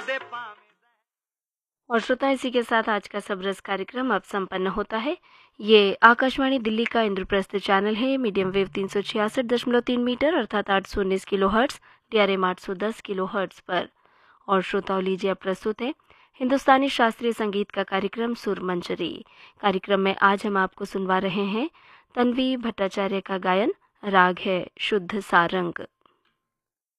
और श्रोता, इसी के साथ आज का सबरस कार्यक्रम अब संपन्न होता है। ये आकाशवाणी दिल्ली का इंद्रप्रस्थ चैनल है। मीडियम वेव 366.3 मीटर अर्थात 819 kilo hertz, DRM 810 kilo hertz पर। और श्रोताओं, लीजिए अब प्रस्तुत है हिंदुस्तानी शास्त्रीय संगीत का कार्यक्रम सुर मंजरी। कार्यक्रम में आज हम आपको सुनवा रहे हैं तन्वी भट्टाचार्य का गायन। राग है शुद्ध सारंग।